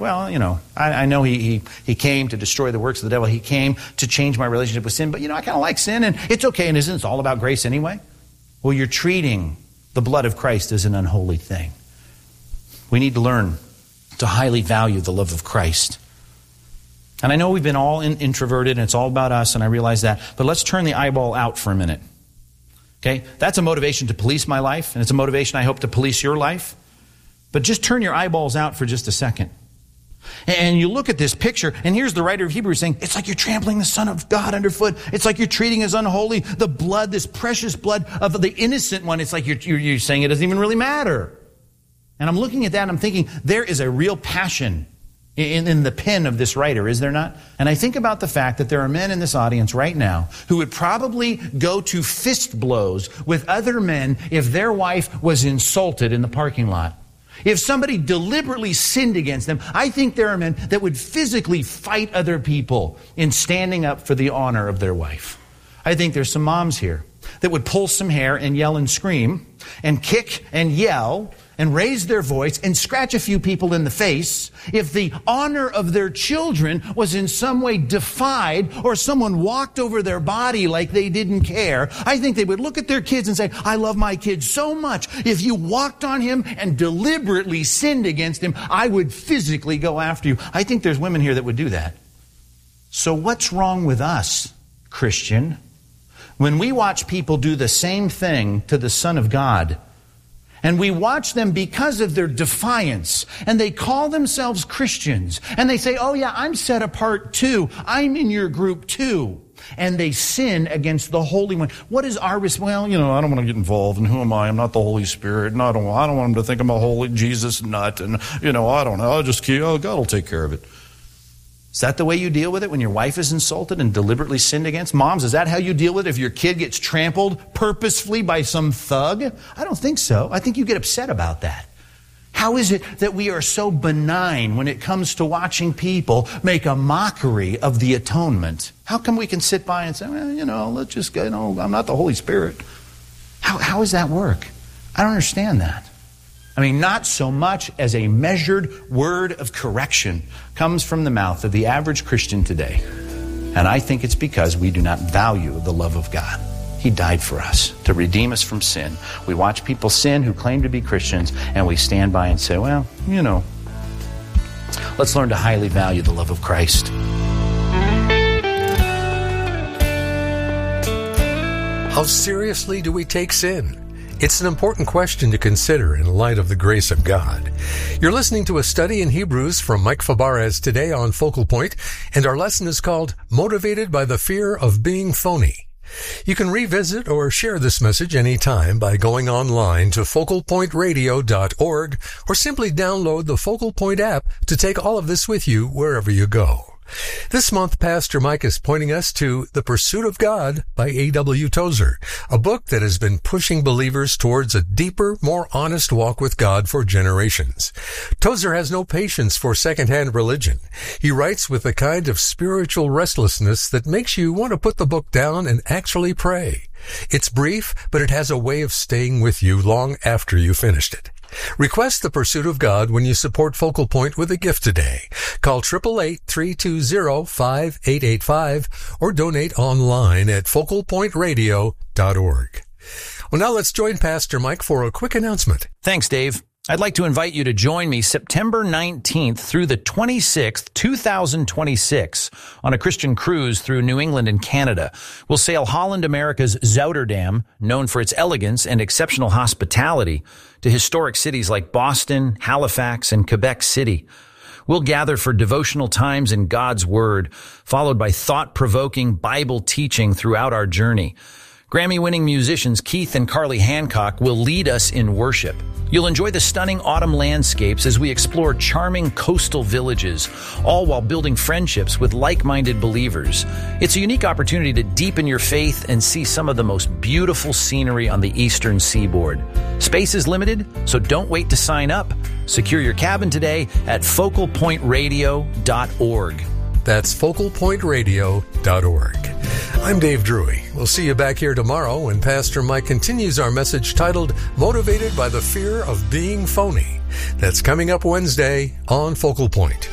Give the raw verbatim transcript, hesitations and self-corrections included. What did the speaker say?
well, you know, I, I know he, he he came to destroy the works of the devil. He came to change my relationship with sin. But, you know, I kind of like sin, and it's okay, and isn't it all about grace anyway? Well, you're treating the blood of Christ as an unholy thing. We need to learn to highly value the love of Christ. And I know we've been all in, introverted, and it's all about us, and I realize that. But let's turn the eyeball out for a minute. Okay? That's a motivation to police my life, and it's a motivation I hope to police your life. But just turn your eyeballs out for just a second. And you look at this picture, and here's the writer of Hebrews saying, it's like you're trampling the Son of God underfoot. It's like you're treating as unholy the blood, this precious blood of the innocent one. It's like you're, you're, you're saying it doesn't even really matter. And I'm looking at that, and I'm thinking, there is a real passion in, in the pen of this writer, is there not? And I think about the fact that there are men in this audience right now who would probably go to fist blows with other men if their wife was insulted in the parking lot. If somebody deliberately sinned against them, I think there are men that would physically fight other people in standing up for the honor of their wife. I think there's some moms here that would pull some hair and yell and scream and kick and yell and raise their voice and scratch a few people in the face if the honor of their children was in some way defied or someone walked over their body like they didn't care. I think they would look at their kids and say, I love my kid so much. If you walked on him and deliberately sinned against him, I would physically go after you. I think there's women here that would do that. So what's wrong with us, Christian, when we watch people do the same thing to the Son of God? And we watch them because of their defiance. And they call themselves Christians. And they say, oh yeah, I'm set apart too. I'm in your group too. And they sin against the Holy One. What is our response? Well, you know, I don't want to get involved. And who am I? I'm not the Holy Spirit. And I don't, I don't want them to think I'm a holy Jesus nut. And, you know, I don't know. I'll just keep, oh, God will take care of it. Is that the way you deal with it when your wife is insulted and deliberately sinned against? Moms, is that how you deal with it if your kid gets trampled purposefully by some thug? I don't think so. I think you get upset about that. How is it that we are so benign when it comes to watching people make a mockery of the atonement? How come we can sit by and say, well, you know, let's just go, you know, I'm not the Holy Spirit. How, how does that work? I don't understand that. I mean, not so much as a measured word of correction comes from the mouth of the average Christian today. And I think it's because we do not value the love of God. He died for us to redeem us from sin. We watch people sin who claim to be Christians, and we stand by and say, well, you know, let's learn to highly value the love of Christ. How seriously do we take sin? It's an important question to consider in light of the grace of God. You're listening to a study in Hebrews from Mike Fabarez today on Focal Point, and our lesson is called Motivated by the Fear of Being Phony. You can revisit or share this message anytime by going online to focal point radio dot org or simply download the Focal Point app to take all of this with you wherever you go. This month, Pastor Mike is pointing us to The Pursuit of God by A W Tozer, a book that has been pushing believers towards a deeper, more honest walk with God for generations. Tozer has no patience for secondhand religion. He writes with a kind of spiritual restlessness that makes you want to put the book down and actually pray. It's brief, but it has a way of staying with you long after you finished it. Request The Pursuit of God when you support Focal Point with a gift today. Call eight eight eight, three two zero, five eight eight five or donate online at focal point radio dot org. Well, now let's join Pastor Mike for a quick announcement. Thanks, Dave. I'd like to invite you to join me September nineteenth through the twenty-sixth, two thousand twenty-six on a Christian cruise through New England and Canada. We'll sail Holland America's Zouterdam, known for its elegance and exceptional hospitality, to historic cities like Boston, Halifax, and Quebec City. We'll gather for devotional times in God's Word, followed by thought-provoking Bible teaching throughout our journey. Grammy-winning musicians Keith and Carly Hancock will lead us in worship. You'll enjoy the stunning autumn landscapes as we explore charming coastal villages, all while building friendships with like-minded believers. It's a unique opportunity to deepen your faith and see some of the most beautiful scenery on the eastern seaboard. Space is limited, so don't wait to sign up. Secure your cabin today at focal point radio dot org. That's focal point radio dot org. I'm Dave Drury. We'll see you back here tomorrow when Pastor Mike continues our message titled Motivated by the Fear of Being Phony. That's coming up Wednesday on Focal Point.